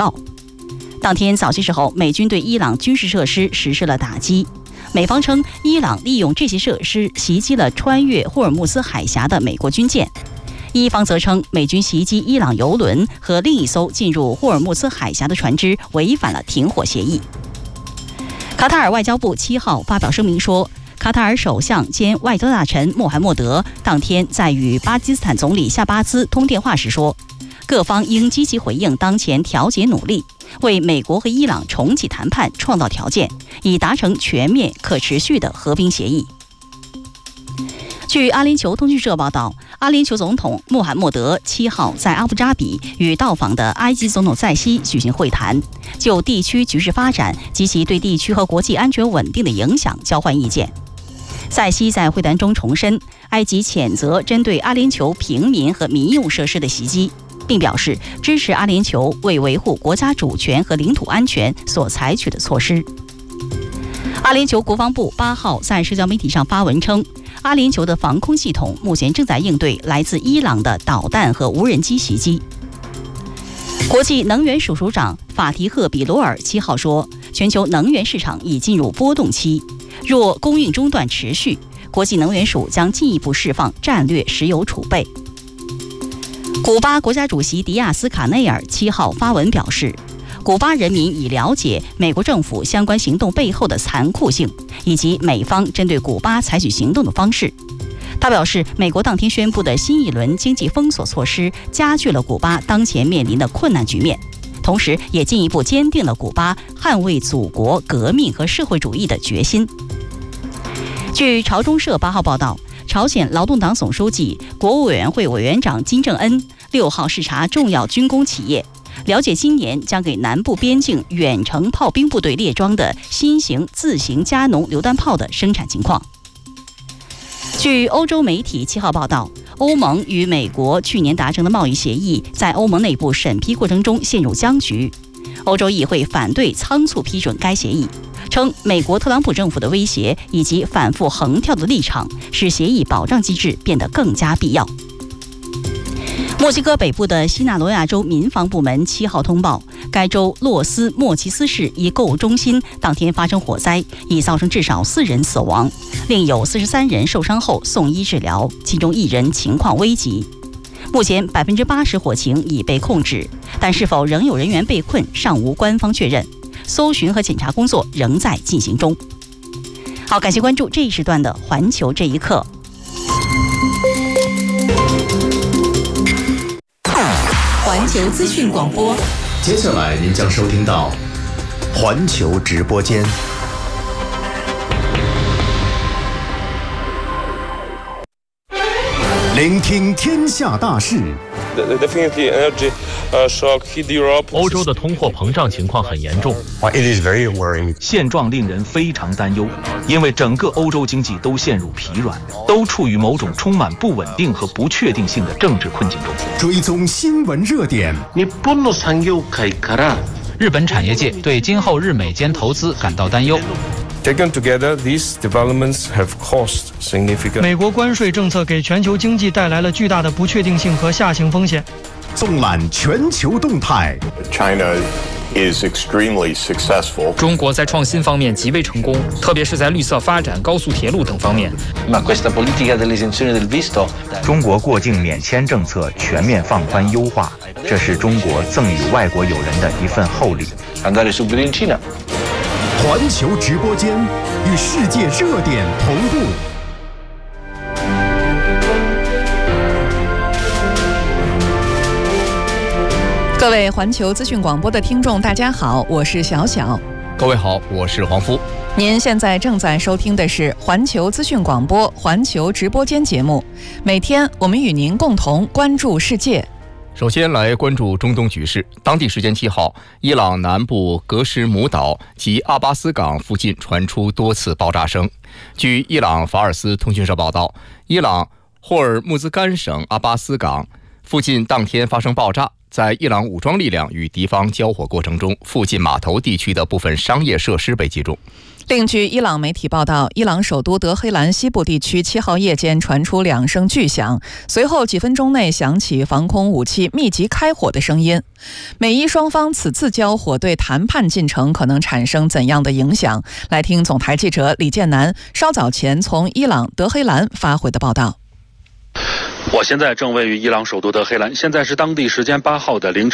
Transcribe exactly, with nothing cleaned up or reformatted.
告。当天早些时候，美军对伊朗军事设施实施了打击。美方称，伊朗利用这些设施袭击了穿越霍尔木兹海峡的美国军舰。伊方则称，美军袭击伊朗油轮和另一艘进入霍尔木兹海峡的船只违反了停火协议。卡塔尔外交部七号发表声明说，卡塔尔首相兼外交大臣穆罕默德当天在与巴基斯坦总理夏巴兹通电话时说，各方应积极回应当前调解努力，为美国和伊朗重启谈判创造条件，以达成全面可持续的和平协议。据阿联酋通讯社报道，阿联酋总统穆罕默德七号在阿布扎比与到访的埃及总统塞西举行会谈，就地区局势发展及其对地区和国际安全稳定的影响交换意见。塞西在会谈中重申，埃及谴责针对阿联酋平民和民用设施的袭击，并表示支持阿联酋为维护国家主权和领土安全所采取的措施。阿联酋国防部八号在社交媒体上发文称，阿联酋的防空系统目前正在应对来自伊朗的导弹和无人机袭击。国际能源署署长法提赫·比罗尔七号说，全球能源市场已进入波动期，若供应中断持续，国际能源署将进一步释放战略石油储备。古巴国家主席迪亚斯卡内尔七号发文表示，古巴人民已了解美国政府相关行动背后的残酷性，以及美方针对古巴采取行动的方式。他表示，美国当天宣布的新一轮经济封锁措施加剧了古巴当前面临的困难局面，同时也进一步坚定了古巴捍卫祖国、革命和社会主义的决心。据朝中社八号报道，朝鲜劳动党总书记、国务委员会委员长金正恩六号视察重要军工企业，了解今年将给南部边境远程炮兵部队列装的新型自行加农榴弹炮的生产情况。据欧洲媒体七号报道，欧盟与美国去年达成的贸易协议在欧盟内部审批过程中陷入僵局。欧洲议会反对仓促批准该协议，称美国特朗普政府的威胁以及反复横跳的立场使协议保障机制变得更加必要。墨西哥北部的西纳罗亚州民防部门七号通报，该州洛斯莫奇斯市一购物中心当天发生火灾，已造成至少四人死亡，另有四十三人受伤后送医治疗，其中一人情况危急。目前百分之八十火情已被控制，但是否仍有人员被困尚无官方确认，搜寻和检查工作仍在进行中。好，感谢关注这一时段的环球这一刻。环球资讯广播， 接下来您将收听到环球直播间。聆听天下大事。 欧洲的通货膨胀情况很严重，现状令人非常担忧，因为整个欧洲经济都陷入疲软，都处于某种充满不稳定和不确定性的政治困境中。 追踪新闻热点。 日本产业界对今后日美间投资感到担忧。 Taken together, these developments have caused significant. 美国关税政策给全球经济带来了巨大的不确定性和下行风险。 纵览全球动态。 China is extremely successful. 中国在创新方面极为成功，特别是在绿色发展、高速铁路等方面。 中国过境免签政策全面放宽优化，这是中国赠予外国友人的一份厚礼。 环球直播间与世界热点同步。 各位环球资讯广播的听众，大家好，我是小小。 各位好，我是黄夫。 您现在正在收听的是环球资讯广播环球直播间节目，每天我们与您共同关注世界。 首先来关注中东局势。当地时间七号，伊朗南部格什姆岛及阿巴斯港附近传出多次爆炸声。据伊朗法尔斯通讯社报道，伊朗霍尔木兹干省阿巴斯港附近当天发生爆炸， 在伊朗武装力量与敌方交火过程中，附近码头地区的部分商业设施被击中。 另据伊朗媒体报道，伊朗首都德黑兰西部地区七号夜间传出两声巨响，随后几分钟内响起防空武器密集开火的声音。美伊双方此次交火对谈判进程可能产生怎样的影响？来听总台记者李建南稍早前从伊朗德黑兰发回的报道。 我现在正位于伊朗首都德黑兰，现在是当地时间八号的凌晨